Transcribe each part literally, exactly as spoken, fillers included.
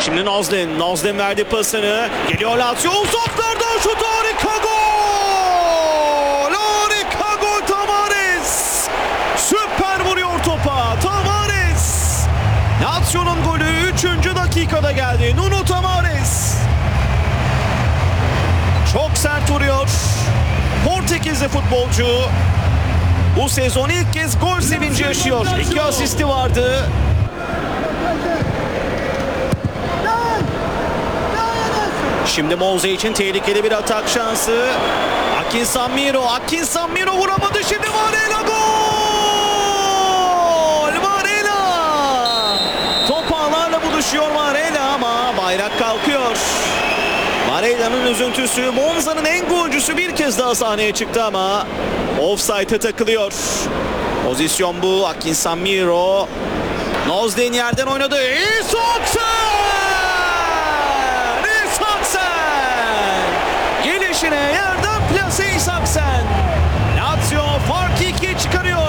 Şimdi Nozlin. Nozlin verdi pasını. Geliyor Lazio. Uzaklardan şut, harika gol! Harika gol Tavares! Süper vuruyor topa. Tavares! Lazio'nun golü üçüncü dakikada geldi. Nuno Tavares. Çok sert vuruyor. Portekizli futbolcu bu sezon ilk kez gol sevinci yaşıyor. İki asisti vardı. Şimdi Monza için tehlikeli bir atak şansı. Akin Samiro. Akin Samiro vuramadı. Şimdi Varela gol! Varela! Top ağlarla buluşuyor Varela ama bayrak kalkıyor. Varela'nın üzüntüsü. Monza'nın en golcüsü bir kez daha sahneye çıktı ama offside'e takılıyor. Pozisyon bu. Akin Samiro. Nozden yerden oynadı. İsaksen! İsaksen! Gelişine yerden plase İsaksen. Lazio farkı ikiye çıkarıyor.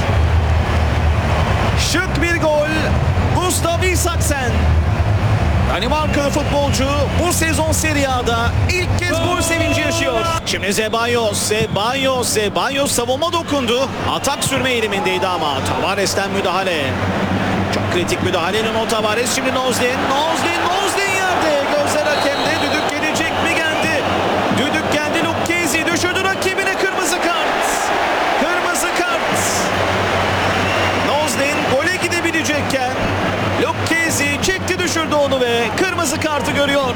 Şık bir gol. Gustav İsaksen. Danimarkalı futbolcu bu sezon Serie A'da ilk kez gol sevinci yaşıyor. Şimdi Zeballos, Zeballos, Zeballos savunma dokundu. Atak sürme eğilimindeydi ama Tavares'ten müdahale. Çok kritik müdahalenin o Tavares. Şimdi Nozlin, Nozlin, Nozlin yerde. Gözler hakemde. Düdük gelecek mi geldi? Düdük geldi. Lucchesi düşürdü rakibine, kırmızı kart. Kırmızı kart. Nozlin gole gidebilecekken Lucchesi çekti, düşürdü onu ve kırmızı kartı görüyor.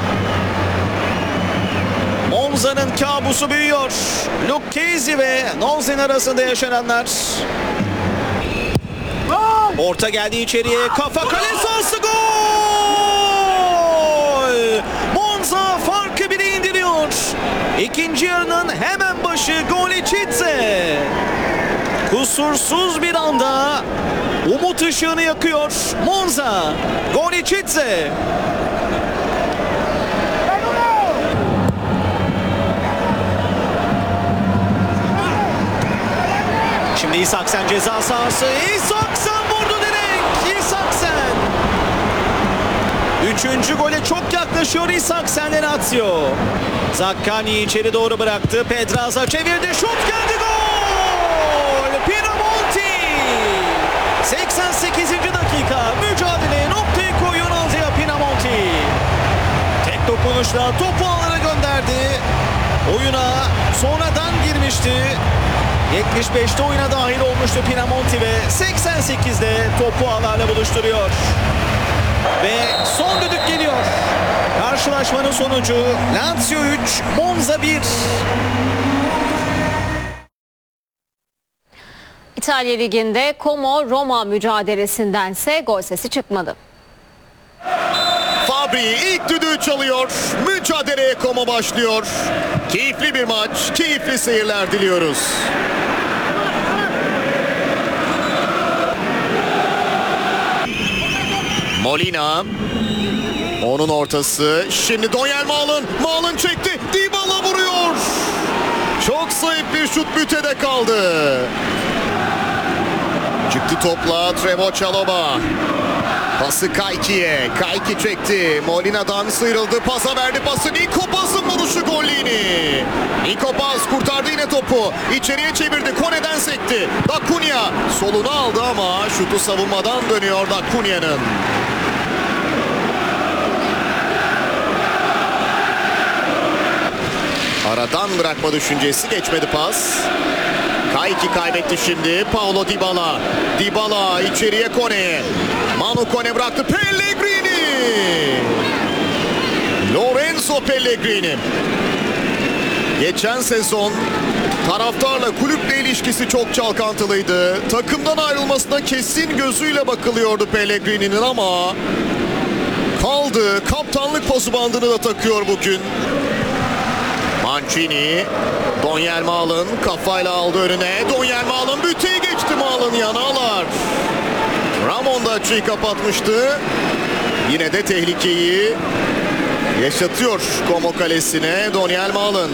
Monza'nın kabusu büyüyor. Lucchesi ve Nozlin arasında yaşananlar. Orta geldi içeriye. Kafa kale sahası, gol! Monza farkı bile indiriyor. İkinci yarının hemen başı Golicitze. Kusursuz bir anda umut ışığını yakıyor Monza. Golicitze. Şimdi İsaksen ceza sahası. İsaksen vurdu direkt. İsaksen. Üçüncü gole çok yaklaşıyor İsaksen'le Lazio. Zaccagni içeri doğru bıraktı. Pedraza çevirdi. Şut geldi, gol! Pinamonti. seksen sekizinci dakika. Mücadeleye noktayı koyuyor Andrea Pinamonti. Tek dokunuşla topu ağlara gönderdi. Oyuna sonradan girmişti. yetmiş beşte oyuna dahil olmuştu Pinamonti ve seksen sekizde topu ağlarla buluşturuyor. Ve son düdük geliyor. Karşılaşmanın sonucu Lazio üç, Monza bir. İtalya Ligi'nde Como-Roma mücadelesindense gol sesi çıkmadı. Fabri ilk düdüğü çalıyor. Mücadeleye Como başlıyor. Keyifli bir maç, keyifli seyirler diliyoruz. Molina. Onun ortası. Şimdi Donyel Malen. Malen çekti. Dybala vuruyor. Çok zayıf bir şut, mütede kaldı. Çıktı topla Trevoh Chalobah. Pası Kayki'ye. Kayki çekti. Molina'dan sıyrıldı. Pasa verdi pası. Niko Paz'ın vuruşu golliğini. Niko Paz kurtardı yine topu. İçeriye çevirdi. Kone'den sekti. Da Cunha solunu aldı ama şutu savunmadan dönüyor Da Cunha'nın. Aradan bırakma düşüncesi, geçmedi pas. Kayki kaybetti şimdi. Paulo Dybala. Dybala içeriye Kone'ye. Manu Kone bıraktı. Pellegrini. Lorenzo Pellegrini. Geçen sezon taraftarla, kulüple ilişkisi çok çalkantılıydı. Takımdan ayrılmasına kesin gözüyle bakılıyordu Pellegrini'nin ama kaldı. Kaptanlık pozu bandını da takıyor bugün. Mancini. Donyel Malen kafayla aldı önüne. Donyel Malen büteyi geçti, Malen yanağlar. Ramon da açıyı kapatmıştı. Yine de tehlikeyi yaşatıyor Como kalesine Donyel Malen.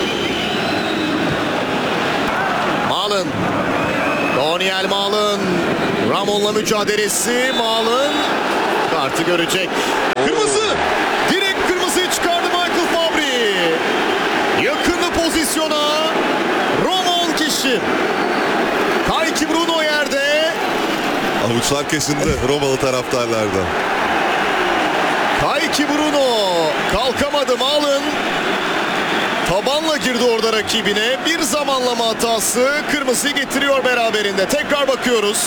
Malen. Donyel Malen. Ramon'la mücadelesi. Malen kartı görecek. Kırmızı. Direkt kırmızıyı çıkardı Michael Fabry. Yakınlı pozisyona. Roman kişi. Kayki Bruno yerde. Avuçlar kesildi Romalı taraftarlardan. Kayki Bruno. Kalkamadı Malın. Tabanla girdi orada rakibine. Bir zamanlama hatası kırmızıyı getiriyor beraberinde. Tekrar bakıyoruz.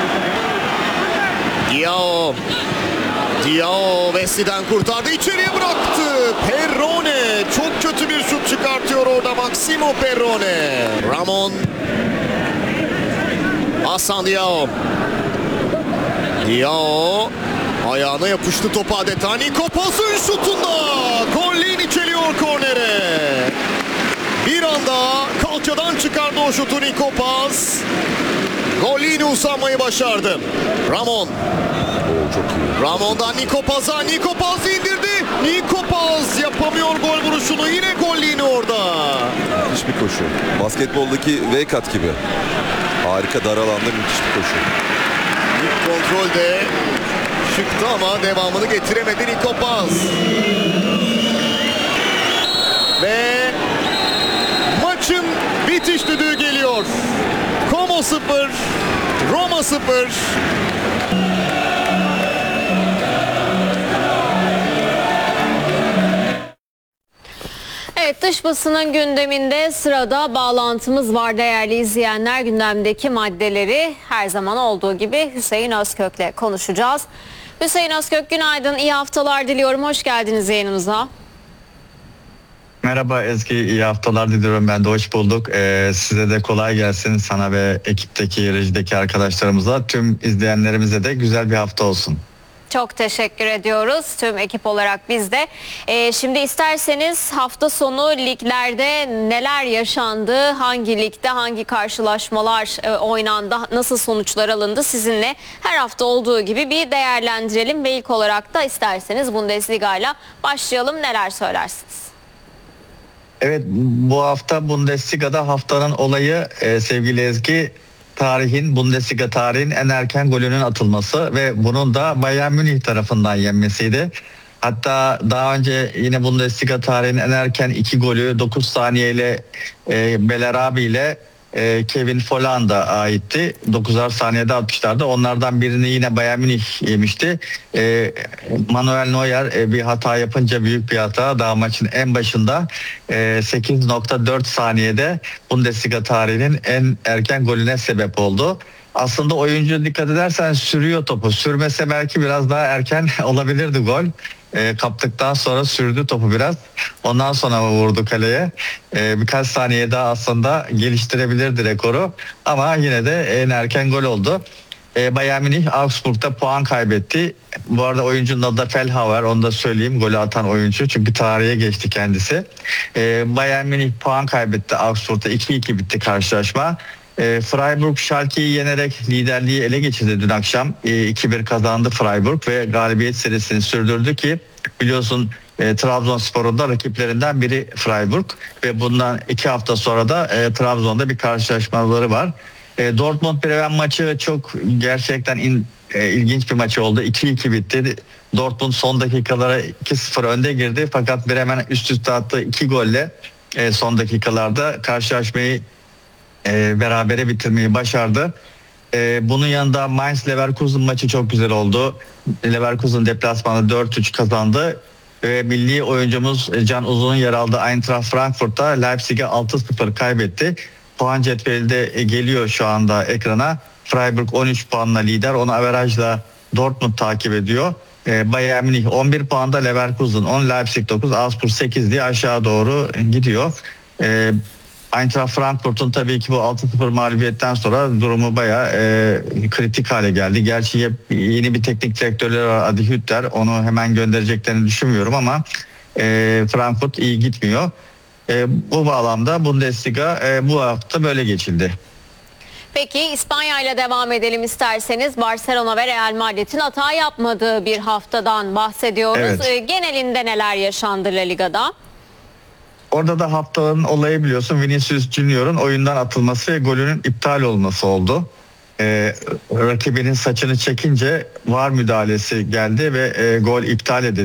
Diao. Diao Wesley'den kurtardı. İçeriye bıraktı. Perrone. Çok kötü bir şut çıkartıyor orada Maximo Perrone. Ramon. Hasan Diao. Diao. Ayağına yapıştı topu adeta. Nico Paz'ın şutunda. Collini çeliyor kornere. Bir anda kalçadan çıkardı o şutu Nico Paz. Collini uzanmayı başardı. Ramon. Ramon'dan Nico Paz'a. Nico Paz indirdi. Nico Paz yapamıyor gol vuruşunu. Yine Collini orada. Müthiş bir koşu. Basketboldaki V-cut gibi. Harika, dar alanda müthiş bir koşu. İlk kontrolde çıktı ama devamını getiremedi Nico Paz. Ve maçın bitiş düdüğü geliyor. Como sıfır, Roma sıfır. Evet, dış basının gündeminde sırada bağlantımız var değerli izleyenler. Gündemdeki maddeleri her zaman olduğu gibi Hüseyin Özkök'le konuşacağız. Hüseyin Özkök, günaydın, iyi haftalar diliyorum. Hoş geldiniz yayınımıza. Merhaba Ezgi, iyi haftalar diliyorum. Ben de hoş bulduk. Ee, size de kolay gelsin, sana ve ekipteki, rejideki arkadaşlarımıza, tüm izleyenlerimize de güzel bir hafta olsun. Çok teşekkür ediyoruz tüm ekip olarak biz de. Ee, şimdi isterseniz hafta sonu liglerde neler yaşandı, hangi ligde hangi karşılaşmalar e, oynandı, nasıl sonuçlar alındı sizinle her hafta olduğu gibi bir değerlendirelim. Ve ilk olarak da isterseniz Bundesliga ile başlayalım, neler söylersiniz? Evet, bu hafta Bundesliga'da haftanın olayı e, sevgili Ezgi, tarihin, Bundesliga tarihinin en erken golünün atılması ve bunun da Bayern Münih tarafından yenmesiydi. Hatta daha önce yine Bundesliga tarihinin en erken iki golü dokuz saniyeyle e, Belarabi ile e, Kevin Volland'a aitti. dokuzar saniyede atmışlardı. Onlardan birini yine Bayern Münih yemişti. E, Manuel Neuer e, bir hata yapınca, büyük bir hata, daha maçın en başında e, sekiz nokta dört saniyede Bundesliga tarihinin en erken golüne sebep oldu. Aslında oyuncu, dikkat edersen, sürüyor topu. Sürmese belki biraz daha erken olabilirdi gol. E, kaptıktan sonra sürdü topu biraz. Ondan sonra vurdu kaleye. E, birkaç saniye daha aslında geliştirebilirdi rekoru. Ama yine de en erken gol oldu. E, Bayern Münih Augsburg'da puan kaybetti. Bu arada oyuncunun adı da Feldhauer, onu da söyleyeyim, golü atan oyuncu. Çünkü tarihe geçti kendisi. E, Bayern Münih puan kaybetti Augsburg'da. iki iki bitti karşılaşma. E, Freiburg Schalke'yi yenerek liderliği ele geçirdi dün akşam. E, iki bir kazandı Freiburg ve galibiyet serisini sürdürdü ki biliyorsun e, Trabzonspor'un da rakiplerinden biri Freiburg ve bundan iki hafta sonra da e, Trabzon'da bir karşılaşmaları var. E, Dortmund Bremen maçı çok gerçekten in, e, ilginç bir maç oldu. iki iki bitti. Dortmund son dakikalara iki sıfır önde girdi fakat Bremen üst üste attığı iki golle e, son dakikalarda karşılaşmayı E, berabere bitirmeyi başardı. E, bunun yanında Mainz Leverkusen maçı çok güzel oldu. Leverkusen deplasmanda dört üç kazandı ve milli oyuncumuz Can Uzun'un yer aldığı Eintracht Frankfurt'ta Leipzig'e altı sıfır kaybetti. Puan cetvelinde geliyor şu anda ekrana. Freiburg on üç puanla lider, onu averajla Dortmund takip ediyor. E, Bayern Münih on bir puanda, Leverkusen on, Leipzig dokuz, Augsburg sekiz diye aşağı doğru gidiyor. E, Eintracht Frankfurt'un tabii ki bu altı sıfır mağlubiyetten sonra durumu bayağı e, kritik hale geldi. Gerçi yeni bir teknik direktörleri var, Adi Hütter. Onu hemen göndereceklerini düşünmüyorum ama e, Frankfurt iyi gitmiyor. E, bu bağlamda Bundesliga e, bu hafta böyle geçildi. Peki İspanya ile devam edelim isterseniz. Barcelona ve Real Madrid'in hata yapmadığı bir haftadan bahsediyoruz. Evet. E, genelinde neler yaşandı La Liga'da? Orada da haftanın olayı biliyorsun Vinicius Junior'un oyundan atılması ve golünün iptal olması oldu. e, rakibinin saçını çekince V A R müdahalesi geldi ve e, gol iptal edildi.